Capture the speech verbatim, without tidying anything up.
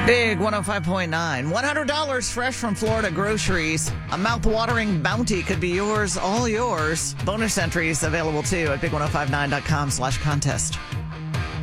Big one oh five point nine. one hundred dollars fresh from Florida groceries. A mouth-watering bounty could be yours, all yours. Bonus entries available too at big ten fifty-nine dot com slash contest.